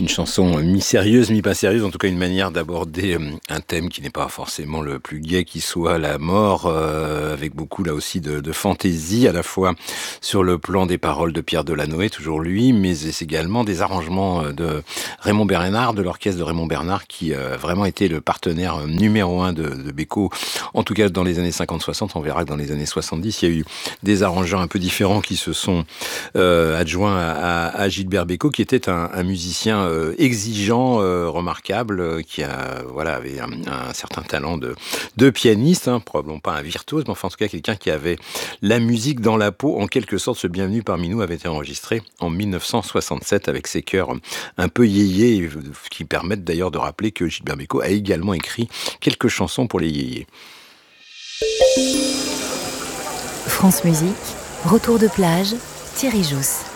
une chanson mi-sérieuse, mi-pas sérieuse, en tout cas une manière d'aborder un thème qui n'est pas forcément le plus gai qui soit, la mort, avec beaucoup là aussi de fantaisie, à la fois sur le plan des paroles de Pierre Delanoë, toujours lui, mais également des arrangements de Raymond Bernard, de l'orchestre de Raymond Bernard, qui vraiment était le partenaire numéro un de Beko, en tout cas dans les années 50-60. On verra que dans les années 70, il y a eu des arrangeurs un peu différents qui se sont adjoints à Gilbert Bécaud, qui était un musicien exigeant, remarquable, qui avait un certain talent de pianiste, probablement pas un virtuose, mais enfin en tout cas quelqu'un qui avait la musique dans la peau. En quelque sorte, ce Bienvenue parmi nous avait été enregistré en 1967 avec ses chœurs un peu yéyés, qui permettent d'ailleurs de rappeler que Gilbert Bécaud a également écrit quelques chansons pour les yéyés. France Musique, retour de plage, Thierry Jousse.